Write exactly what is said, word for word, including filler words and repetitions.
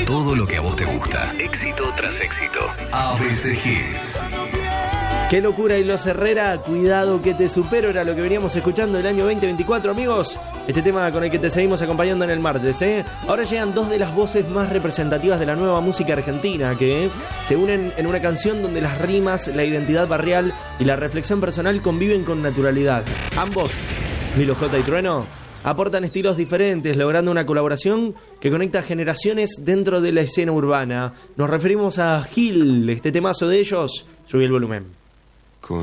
todo lo que a vos te gusta. Éxito tras éxito. A B C Hits. Qué locura, y los Herrera, cuidado que te supero, era lo que veníamos escuchando el año veinte veinticuatro, amigos. Este tema con el que te seguimos acompañando en el martes, ¿eh? Ahora llegan dos de las voces más representativas de la nueva música argentina, que ¿eh? se unen en una canción donde las rimas, la identidad barrial y la reflexión personal conviven con naturalidad. Ambos, Milo J y Trueno, aportan estilos diferentes, logrando una colaboración que conecta generaciones dentro de la escena urbana. Nos referimos a Gil, este temazo de ellos. Subí el volumen.